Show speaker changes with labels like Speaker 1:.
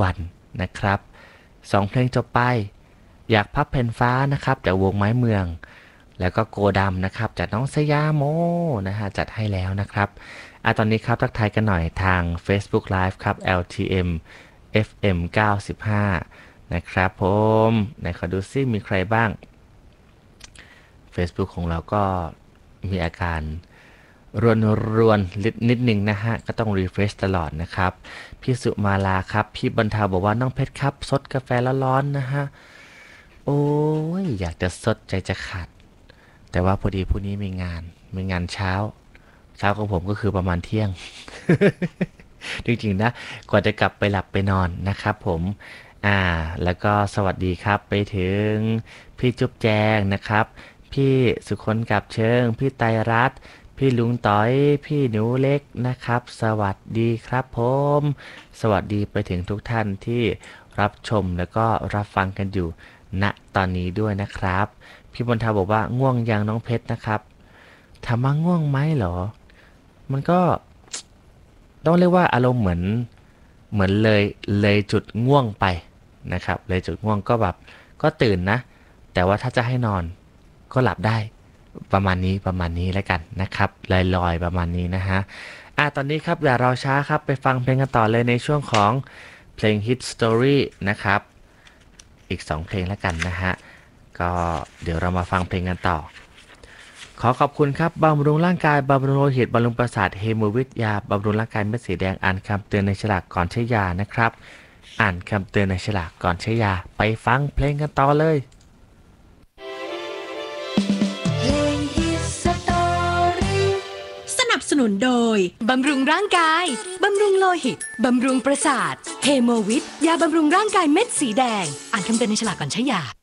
Speaker 1: วันนะครับ2เพลงจบไปอยากพับแผ่นฟ้านะครับจากวงไม้เมืองแล้วก็โกดำนะครับจากน้องสยามโมนะฮะจัดให้แล้วนะครับตอนนี้ครับทักทายกันหน่อยทาง Facebook Live ครับ LTM FM 95นะครับผมไหนขอดูซิมีใครบ้าง Facebook ของเราก็มีอาการรวนนิดนึงนะฮะก็ต้องรีเฟรชตลอดนะครับพี่สุมาลาครับพี่บรรเทาบอกว่าน้องเพชรครับซดกาแฟร้อนๆนะฮะโอ้ยอยากจะซดใจจะขาดแต่ว่าพอดีพรุ่งนี้มีงานเช้าของผมก็คือประมาณเที่ยง จริงๆนะกว่าจะกลับไปหลับไปนอนนะครับผมแล้วก็สวัสดีครับไปถึงพี่จุ๊บแจงนะครับพี่สุคนกับเชิงพี่ไตรรัตน์พี่ลุงต้อยพี่หนูเล็กนะครับสวัสดีครับผมสวัสดีไปถึงทุกท่านที่รับชมแล้วก็รับฟังกันอยู่ณตอนนี้ด้วยนะครับพี่บนทาบอกว่าง่วงยังน้องเพชรนะครับถามว่าง่วงไหมเหรอมันก็ต้องเรียกว่าอารมณ์เหมือนเลยจุดง่วงไปนะครับเลยจุดง่วงก็แบบก็ตื่นนะแต่ว่าถ้าจะให้นอนก็หลับได้ประมาณนี้แล้วกันนะครับลอยๆประมาณนี้นะฮะตอนนี้ครับอย่ารอช้าครับไปฟังเพลงกันต่อเลยในช่วงของเพลง Hit Story นะครับอีก2เพลงแล้วกันนะฮะก็เดี๋ยวเรามาฟังเพลงกันต่อขอขอบคุณครับบำรุงร่างกายบำรุงโลหิตบำรุงประสาทเฮโมวิทยาบำรุงร่างกายเม็ดสีแดงอ่านคำเตือนในฉลากก่อนใช้ยานะครับอ่านคำเตือนในฉลากก่อนใช้ยาไปฟังเพลงกันต่อเลย
Speaker 2: สนับสนุนโดยบำรุงร่างกายบำรุงโลหิตบำรุงประสาทเฮโมวิทยาบำรุงร่างกายเม็ดสีแดงอ่านคำเตือนในฉลากก่อนใช้ยา